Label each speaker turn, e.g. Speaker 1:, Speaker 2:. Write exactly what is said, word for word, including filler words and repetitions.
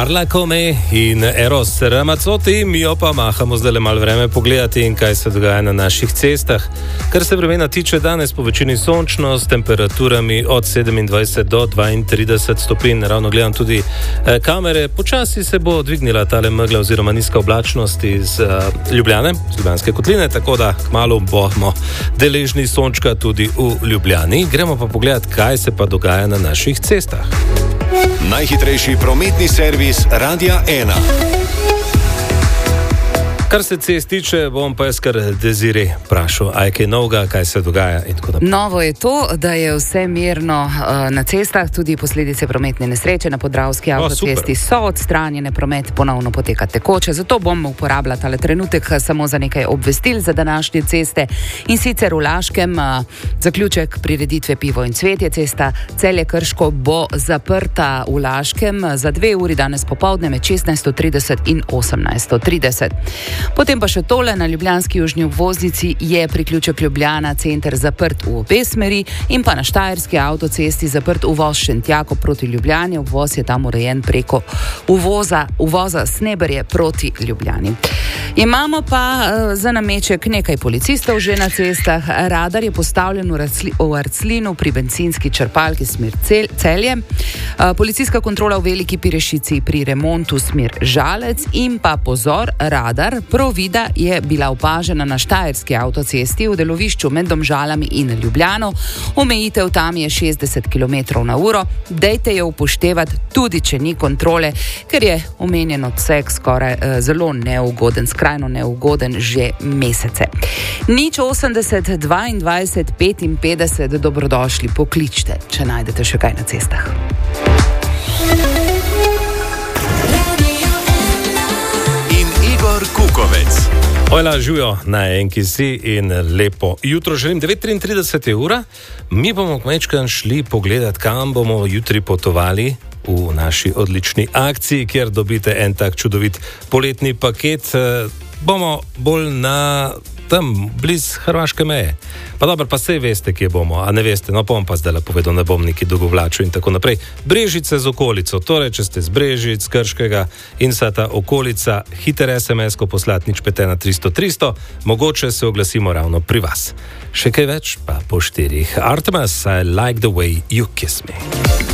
Speaker 1: Parla come in Eros Ramazzotti, mi jo pa mahamo zdaj le malo vreme pogledati in kaj se dogaja na naših cestah. Kar se vremena tiče, danes po večini sončno s temperaturami od sedemindvajset do dvaintrideset stopinj. Ravno gledam tudi eh, kamere. Počasi se bo dvignila tale megla oziroma nizka oblačnost iz eh, Ljubljane, iz Ljubljanske kotline, tako da kmalu bomo deležni sončka tudi v Ljubljani. Gremo pa pogledati, kaj se pa dogaja na naših cestah.
Speaker 2: Najhitrejši prometni servis Radia ena.
Speaker 1: Kar se cest tiče, bom pa jaz kar Desiree vprašal, aj kaj novega, kaj se dogaja in tako naprej.
Speaker 3: Novo je to, da je vse mirno uh, na cestah, tudi posledice prometne nesreče na Podravski avtocesti so odstranjene, promet ponovno poteka tekoče, zato bom uporabljala tale trenutek samo za nekaj obvestil za današnje ceste in sicer v Laškem uh, zaključek prireditve Pivo in cvetje, cesta Celje-Krško bo zaprta v Laškem za dve uri danes popoldne med šestnajsto trideset in osemnajsto trideset. Potem pa še tole, na ljubljanski južni obvoznici je priključek Ljubljana center zaprt v obe smeri in pa na Štajerski avtocesti zaprt uvoz Šentjako proti Ljubljani, uvoz je tam urejen preko uvoza, uvoza Sneberje proti Ljubljani. Imamo pa uh, za nameček nekaj policistov že na cestah. Radar je postavljen v, Racli, v Arclinu pri bencinski črpalki smer cel, Celje. Uh, policijska kontrola v Veliki Pirešici pri remontu smer Žalec in pa pozor, radar Provida je bila opažena na Štajerski avtocesti v delovišču med Domžalami in Ljubljano. Omejitev tam je šestdeset kilometrov na uro. Dejte jo upoštevati tudi, če ni kontrole, ker je omenjen odsek skoraj eh, zelo neugoden, skrajno neugoden že mesece. Nič osemdeset, dvaindvajset, petinpetdeset, dobrodošli, pokličte, če najdete še kaj na cestah.
Speaker 2: Kukovec.
Speaker 1: Ojla, živijo na enki si in lepo jutro želim. devet triintrideset je ura, mi bomo kmečkan šli pogledat, kam bomo jutri potovali v naši odlični akciji, kjer dobite en tak čudovit poletni paket. Bomo bolj na tam, bliz hrvaške meje. Pa dobro, pa sej veste, kje bomo, a ne veste, no bom pa zdaj povedal, ne bom neki dolgovlačil in tako naprej. Brežice z okolico, torej, če ste z Brežic, Krškega in vsa ta okolica, hiter es em es-ko poslati nič pet ena tristo tristo, mogoče se oglasimo ravno pri vas. Še kaj več pa po štirih. Artemis, I like the way you kiss me.